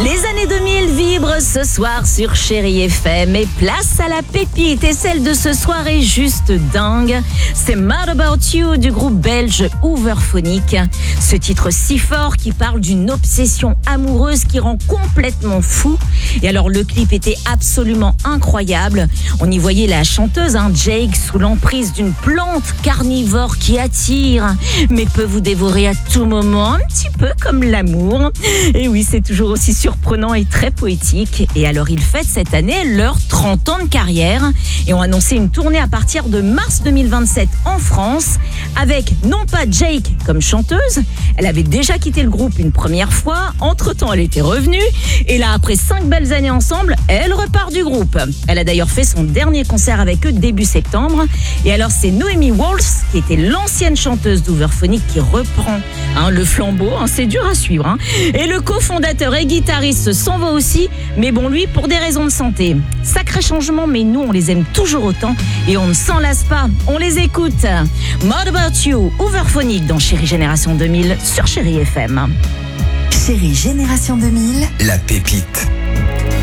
Les années 2000 vibrent ce soir sur Chérie FM et place à la pépite. Et celle de ce soir est juste dingue. C'est Mad About You du groupe belge Hooverphonic. Ce titre si fort qui parle d'une obsession amoureuse qui rend complètement fou. Et alors le clip était absolument incroyable. On y voyait la chanteuse Jake sous l'emprise d'une plante carnivore qui attire mais peut vous dévorer à tout moment, un petit peu comme l'amour. Et oui, c'est toujours aussi surprenant et très poétique. Et alors ils fêtent cette année leurs 30 ans de carrière et ont annoncé une tournée à partir de mars 2027 en France avec non pas Jake comme chanteuse, elle avait déjà quitté le groupe une première fois, entre-temps elle était revenue et là après 5 belles années ensemble, elle repart du groupe. Elle a d'ailleurs fait son dernier concert avec eux début septembre et alors c'est Noémie Wolfs qui était l'ancienne chanteuse d'Hooverphonic qui reprend le flambeau, c'est dur à suivre. Et le cofondateur et guitariste s'en va aussi, mais bon lui pour des raisons de santé. Sacré changement, mais nous on les aime toujours autant et on ne s'en lasse pas, on les écoute. Mad About You, Hooverphonic dans Chérie Génération 2000 sur Chérie FM. Chérie Génération 2000, la pépite.